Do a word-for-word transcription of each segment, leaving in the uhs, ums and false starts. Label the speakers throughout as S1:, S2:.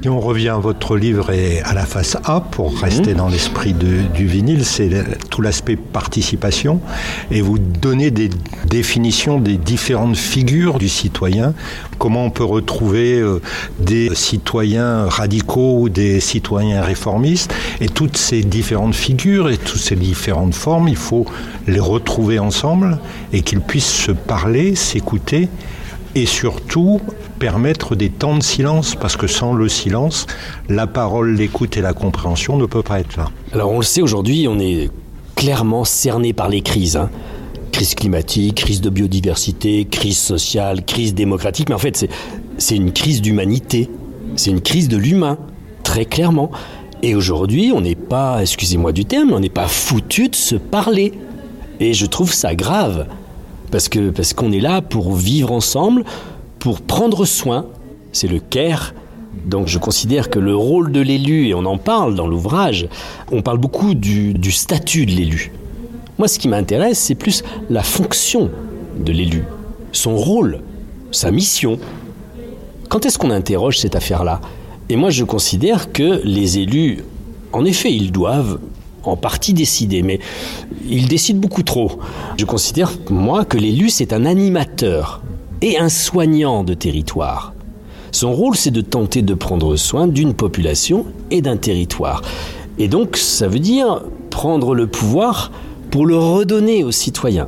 S1: Si on revient à votre livre et à la face A, pour rester mmh. dans l'esprit de, du vinyle, c'est tout l'aspect participation. Et vous donnez des définitions des différentes figures du citoyen. Comment on peut retrouver euh, des citoyens radicaux ou des citoyens réformistes. Et toutes ces différentes figures et toutes ces différentes formes, il faut les retrouver ensemble et qu'ils puissent se parler, s'écouter et surtout permettre des temps de silence, parce que sans le silence, la parole, l'écoute et la compréhension ne peuvent pas être là.
S2: Alors on le sait aujourd'hui, on est clairement cerné par les crises. Hein. Crise climatique, crise de biodiversité, crise sociale, crise démocratique, mais en fait c'est, c'est une crise d'humanité, c'est une crise de l'humain, très clairement. Et aujourd'hui, on n'est pas, excusez-moi du terme, on n'est pas foutu de se parler. Et je trouve ça grave, parce que, parce qu'on est là pour vivre ensemble, pour prendre soin, c'est le care. Donc je considère que le rôle de l'élu, et on en parle dans l'ouvrage, on parle beaucoup du, du statut de l'élu. Moi, ce qui m'intéresse, c'est plus la fonction de l'élu, son rôle, sa mission. Quand est-ce qu'on interroge cette affaire-là ? Et moi, je considère que les élus, en effet, ils doivent en partie décider, mais ils décident beaucoup trop. Je considère, moi, que l'élu, c'est un animateur et un soignant de territoire. Son rôle, c'est de tenter de prendre soin d'une population et d'un territoire. Et donc, ça veut dire prendre le pouvoir pour le redonner aux citoyens.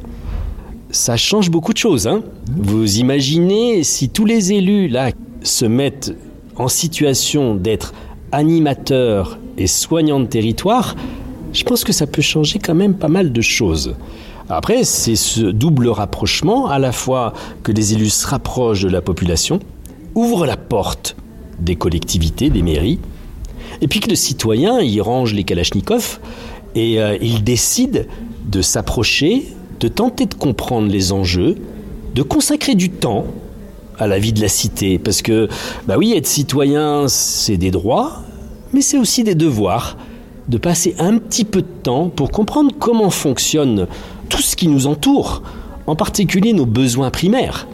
S2: Ça change beaucoup de choses, hein. Vous imaginez si tous les élus, là, se mettent en situation d'être animateurs et soignants de territoire, je pense que ça peut changer quand même pas mal de choses. Après, c'est ce double rapprochement, à la fois que les élus se rapprochent de la population, ouvrent la porte des collectivités, des mairies, et puis que le citoyen, il range les kalachnikovs et euh, il décide de s'approcher, de tenter de comprendre les enjeux, de consacrer du temps à la vie de la cité. Parce que, bah oui, être citoyen, c'est des droits, mais c'est aussi des devoirs. De passer un petit peu de temps pour comprendre comment fonctionne tout ce qui nous entoure, en particulier nos besoins primaires.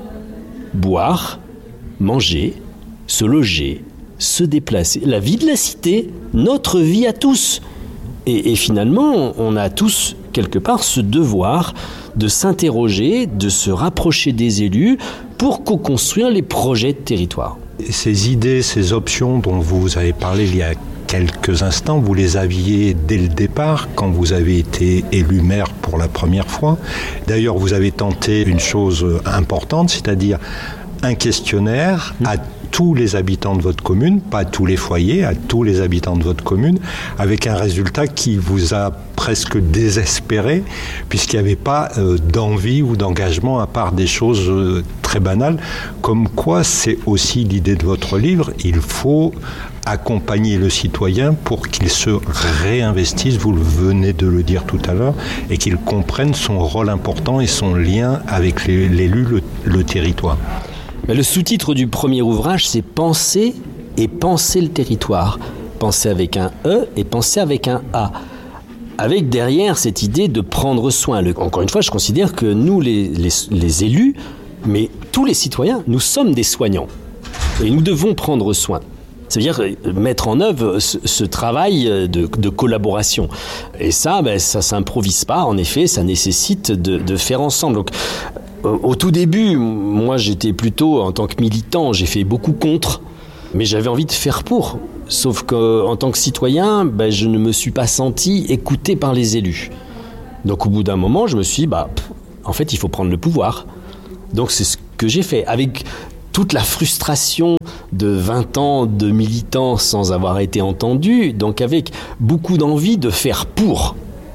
S2: Boire, manger, se loger, se déplacer. La vie de la cité, notre vie à tous. Et, et finalement, on a tous, quelque part, ce devoir de s'interroger, de se rapprocher des élus pour co-construire les projets de territoire.
S1: Ces idées, ces options dont vous avez parlé il y a quelques instants, vous les aviez dès le départ, quand vous avez été élu maire pour la première fois. D'ailleurs, vous avez tenté une chose importante, c'est-à-dire un questionnaire à tous les habitants de votre commune, pas à tous les foyers, à tous les habitants de votre commune, avec un résultat qui vous a presque désespéré, puisqu'il n'y avait pas euh, d'envie ou d'engagement, à part des choses euh, très banales, comme quoi c'est aussi l'idée de votre livre, il faut accompagner le citoyen pour qu'il se réinvestisse, vous venez de le dire tout à l'heure, et qu'il comprenne son rôle important et son lien avec l'élu, le, le territoire.
S2: Le sous-titre du premier ouvrage, c'est « Penser et penser le territoire ». Penser avec un E et penser avec un A. Avec derrière cette idée de prendre soin. Le, encore une fois, je considère que nous, les, les, les élus, mais tous les citoyens, nous sommes des soignants. Et nous devons prendre soin. C'est-à-dire mettre en œuvre ce, ce travail de, de collaboration. Et ça, ben, ça ne s'improvise pas. En effet, ça nécessite de, de faire ensemble. Donc, au tout début, moi j'étais plutôt, en tant que militant, j'ai fait beaucoup contre, mais j'avais envie de faire pour. Sauf qu'en tant que citoyen, ben, je ne me suis pas senti écouté par les élus. Donc au bout d'un moment, je me suis dit, bah, pff, en fait, il faut prendre le pouvoir. Donc c'est ce que j'ai fait, avec toute la frustration de vingt ans de militant sans avoir été entendu, donc avec beaucoup d'envie de faire pour.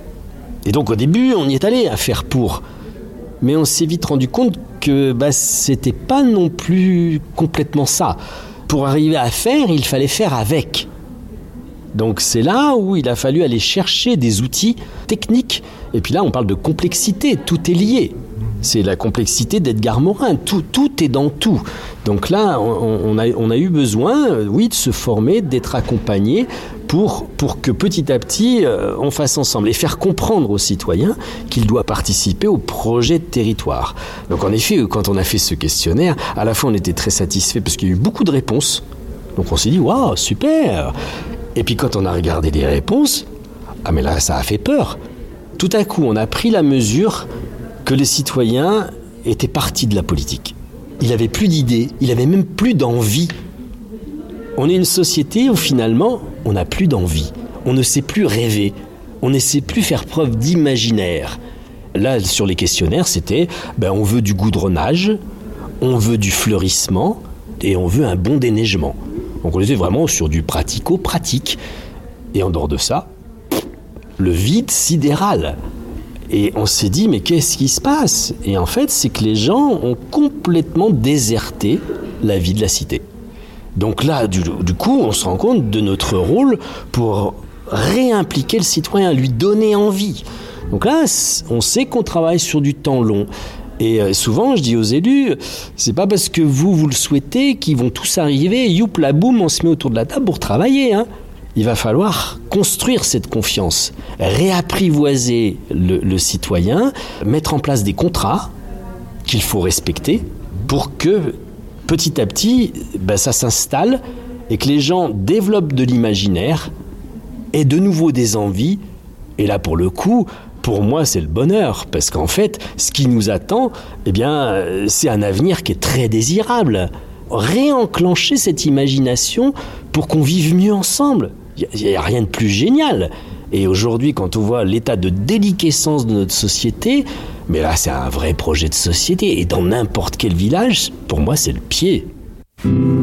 S2: Et donc au début, on y est allé à faire pour. Mais on s'est vite rendu compte que bah, c'était pas non plus complètement ça. Pour arriver à faire, il fallait faire avec. Donc c'est là où il a fallu aller chercher des outils techniques. Et puis là, on parle de complexité, tout est lié. C'est la complexité d'Edgar Morin, tout, tout est dans tout. Donc là, on, on, a, on a eu besoin, oui, de se former, d'être accompagné pour, pour que petit à petit, euh, on fasse ensemble et faire comprendre aux citoyens qu'il doit participer au projet de territoire. Donc en effet, quand on a fait ce questionnaire, à la fois on était très satisfait parce qu'il y a eu beaucoup de réponses, Donc on s'est dit, waouh, super. Et puis quand on a regardé les réponses, ah mais là, ça a fait peur. Tout à coup, on a pris la mesure que les citoyens étaient partis de la politique. Il n'avait plus d'idées, il n'avait même plus d'envie. On est une société où finalement, on n'a plus d'envie. On ne sait plus rêver. On ne sait plus faire preuve d'imaginaire. Là, sur les questionnaires, c'était, ben, on veut du goudronnage, on veut du fleurissement et on veut un bon déneigement. Donc on était vraiment sur du pratico-pratique. Et en dehors de ça, le vide sidéral. Et on s'est dit, mais qu'est-ce qui se passe ? Et en fait, c'est que les gens ont complètement déserté la vie de la cité. Donc là, du, du coup, on se rend compte de notre rôle pour réimpliquer le citoyen, lui donner envie. Donc là, on sait qu'on travaille sur du temps long. Et souvent, je dis aux élus, c'est pas parce que vous, vous le souhaitez qu'ils vont tous arriver, youp la boum, on se met autour de la table pour travailler, hein. Il va falloir construire cette confiance, réapprivoiser le, le citoyen, mettre en place des contrats qu'il faut respecter pour que petit à petit, ben, ça s'installe et que les gens développent de l'imaginaire et de nouveau des envies. Et là, pour le coup, pour moi, c'est le bonheur parce qu'en fait, ce qui nous attend, eh bien, c'est un avenir qui est très désirable. Réenclencher cette imagination pour qu'on vive mieux ensemble. Il n'y a rien de plus génial. Et aujourd'hui, quand on voit l'état de déliquescence de notre société, mais là, c'est un vrai projet de société. Et dans n'importe quel village, pour moi, c'est le pied.